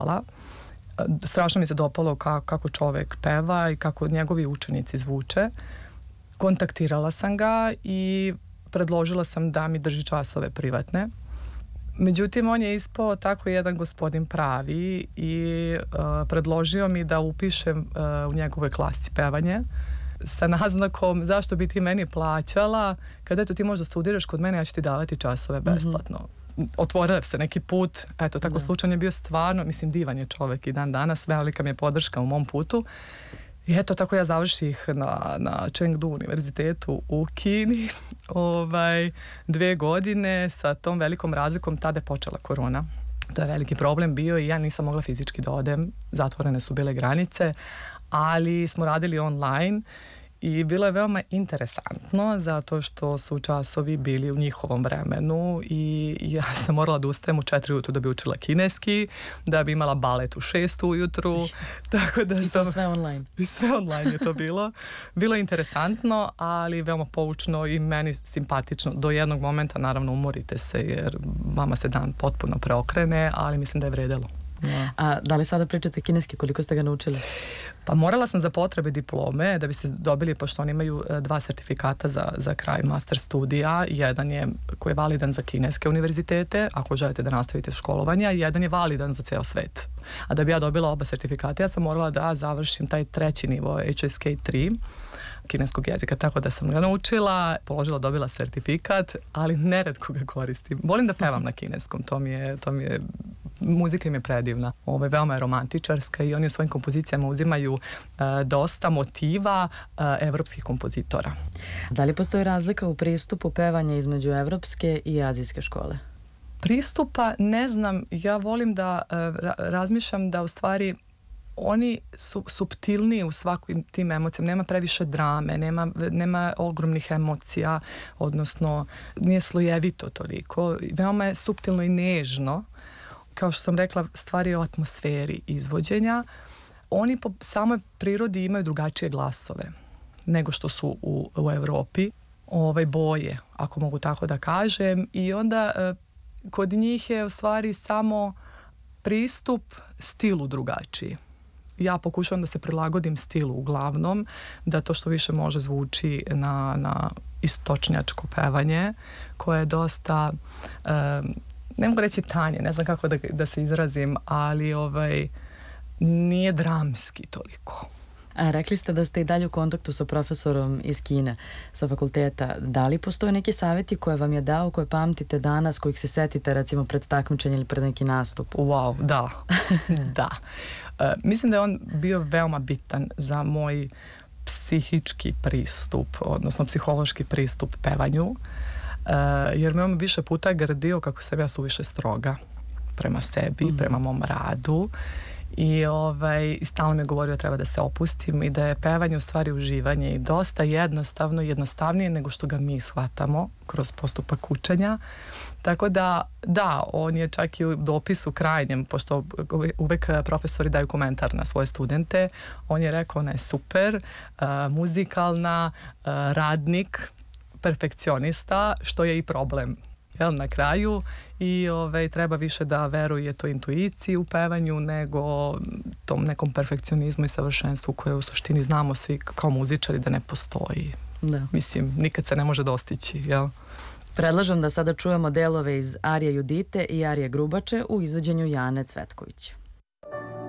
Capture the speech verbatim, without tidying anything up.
Strašno mi se dopalo kako, kako čovek peva i kako njegovi učenici zvuče. Kontaktirala sam ga i predložila sam da mi drži časove privatne. Međutim, on je ispao tako jedan gospodin pravi i uh, predložio mi da upišem uh, u njegovoj klasi pevanje sa naznakom zašto bi ti meni plaćala kada eto ti možda studiraš kod mene, ja ću ti davati časove besplatno. Mm-hmm. Otvorio se neki put, eto tako slučajno je bio stvarno, mislim divan je čovek i dan danas, velika mi je podrška u mom putu. I eto tako ja završih na, na Chengdu univerzitetu u Kini ovaj, dve godine sa tom velikom razlikom, tada je počela korona. To je veliki problem bio i ja nisam mogla fizički da odem, zatvorene su bile granice, ali smo radili online i bilo je veoma interesantno zato što su časovi bili u njihovom vremenu i ja sam morala da ustajem u četiri ujutru da bi učila kineski, da bi imala balet u šest ujutru. Tako da I sam, to sve online. I sve online je to bilo. Bilo je interesantno, ali veoma poučno i meni simpatično. Do jednog momenta naravno umorite se jer vama se dan potpuno preokrene, ali mislim da je vredelo. Ja. A da li sada pričate kineski? Koliko ste ga naučili? Pa morala sam za potrebe diplome da bi se dobili, pošto oni imaju dva sertifikata za, za kraj master studija. Jedan je koji je validan za kineske univerzitete, ako želite da nastavite školovanje, a jedan je validan za ceo svet. A da bi ja dobila oba sertifikata, ja sam morala da završim taj treći nivo H S K tri kineskog jezika, tako da sam ga naučila, položila, dobila sertifikat, ali neretko ga koristim. Volim da pevam na kineskom, to mi je, to mi je muzika im je predivna. Ovo je veoma romantičarska i oni u svojim kompozicijama uzimaju uh, dosta motiva uh, evropskih kompozitora. Da li postoji razlika u pristupu pevanja između evropske i azijske škole? Pristupa ne znam, ja volim da uh, ra- razmišljam da u stvari oni su suptilniji u svakim tim emocijama, nema previše drame, nema, nema ogromnih emocija, odnosno nije slojevito toliko, veoma je suptilno i nežno. Kao što sam rekla, stvari o atmosferi izvođenja. Oni po samoj prirodi imaju drugačije glasove nego što su u, u Evropi. Ovaj, boje, ako mogu tako da kažem. I onda e, kod njih je u stvari samo pristup stilu drugačiji. Ja pokušavam da se prilagodim stilu uglavnom, da to što više može zvuči na, na istočnjačko pevanje, koje je dosta... E, ne mogu reći tanje, ne znam kako da, da se izrazim, ali ovaj, nije dramski toliko. A rekli ste da ste i dalje u kontaktu sa profesorom iz Kine, sa fakulteta. Da li postoje neki savjeti koje vam je dao, koje pamtite danas, kojih se setite recimo pred takmičenje ili pred neki nastup? Wow, da, da. Uh, mislim da je on bio veoma bitan za moj psihički pristup, odnosno psihološki pristup pevanju. Uh, jer me on više puta gradio kako sam ja suviše stroga prema sebi, mm-hmm. prema mom radu i ovaj, stalno mi je govorio treba da se opustim i da je pevanje u stvari uživanje i dosta jednostavno, jednostavnije nego što ga mi shvatamo kroz postupak učenja. Tako da, da, on je čak i u dopisu krajnjem, pošto uvek profesori daju komentar na svoje studente, on je rekao ona je super, uh, muzikalna, uh, radnik, perfekcionista, što je i problem, jel, na kraju i ovaj, treba više da veruje toj intuiciji u pevanju nego tom nekom perfekcionizmu i savršenstvu koje u suštini znamo svi kao muzičari da ne postoji. Da. Mislim, nikad se ne može dostići, jel? Predlažem da sada čujemo delove iz arije Judite i arije Grubače u izvođenju Jane Cvetković.